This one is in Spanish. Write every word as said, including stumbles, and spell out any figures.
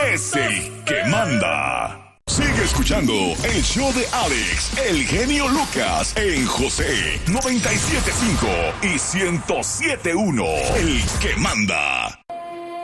es el que manda. Sigue escuchando el show de Alex, el genio Lucas, en José noventa y siete punto cinco y ciento siete punto uno. El que manda.